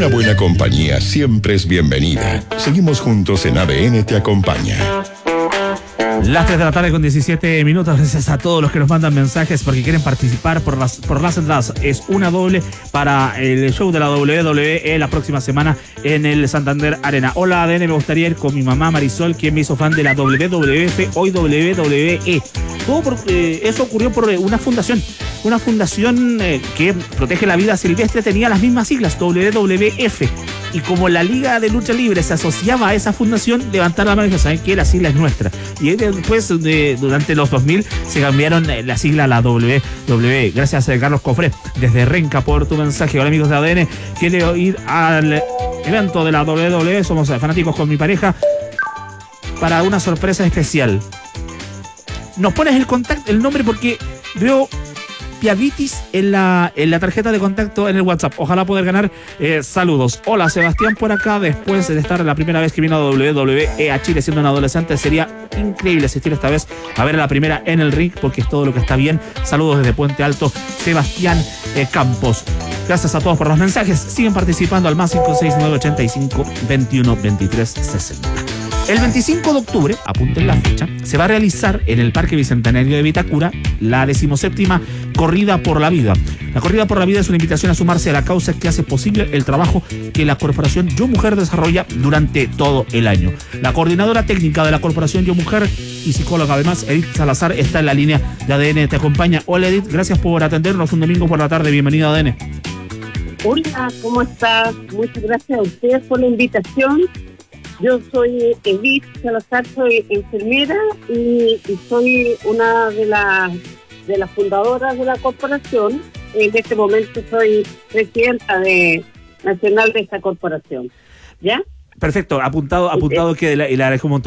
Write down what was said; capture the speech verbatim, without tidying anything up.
Una buena compañía siempre es bienvenida. Seguimos juntos en A D N Te Acompaña. Las tres de la tarde con diecisiete minutos. Gracias a todos los que nos mandan mensajes porque quieren participar por las, por las entradas. Es una doble para el show de la doble u doble u E la próxima semana en el Santander Arena. Hola A D N, me gustaría ir con mi mamá Marisol, quien me hizo fan de la doble u doble u F, hoy doble u doble u E. Todo por, eh, eso ocurrió por una fundación. Una fundación eh, que protege la vida silvestre tenía las mismas siglas, doble u doble u F. Y como la Liga de Lucha Libre se asociaba a esa fundación, levantaron la mano y dijeron, ¿saben qué? La sigla es nuestra. Y después, de, durante los dos mil, se cambiaron la sigla a la doble u doble u E. Gracias a Carlos Cofré, desde Renca, por tu mensaje. Hola amigos de A D N, quiero ir al evento de la doble u doble u E. Somos fanáticos con mi pareja para una sorpresa especial. Nos pones el contacto, el nombre, porque veo Piavitis en la, en la tarjeta de contacto en el WhatsApp. Ojalá poder ganar. Eh, saludos. Hola, Sebastián por acá. Después de estar la primera vez que vino a doble u doble u E a Chile siendo un adolescente, sería increíble asistir esta vez a ver a la primera en el ring, porque es todo lo que está bien. Saludos desde Puente Alto, Sebastián eh, Campos. Gracias a todos por los mensajes. Siguen participando al más cinco seis nueve ochenta y cinco veintiuno veintitrés sesenta. El veinticinco de octubre, apunten la fecha, se va a realizar en el Parque Bicentenario de Vitacura la decimoséptima Corrida por la Vida. La Corrida por la Vida es una invitación a sumarse a la causa que hace posible el trabajo que la Corporación Yo Mujer desarrolla durante todo el año. La coordinadora técnica de la Corporación Yo Mujer y psicóloga además, Edith Salazar, está en la línea de A D N Te Acompaña. Hola Edith, gracias por atendernos un domingo por la tarde. Bienvenida a A D N. Hola, ¿cómo estás? Muchas gracias a ustedes por la invitación. Yo soy Edith Salazar, soy enfermera y, y soy una de las de las fundadoras de la corporación. En este momento soy presidenta de nacional de esta corporación. ¿Ya? Perfecto, apuntado, apuntado que le, le agradezco un montón.